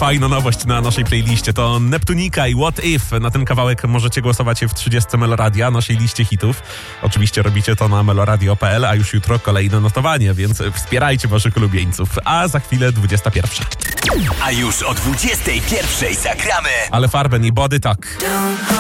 fajna nowość na naszej playliście. To Neptunika i What If. Na ten kawałek możecie głosować w 30 Meloradia, naszej liście hitów. Oczywiście robicie to na meloradio.pl, a już jutro kolejne notowanie, więc wspierajcie waszych ulubieńców. A za chwilę 21. A już o 21 zagramy. Ale Farben i Body Talk.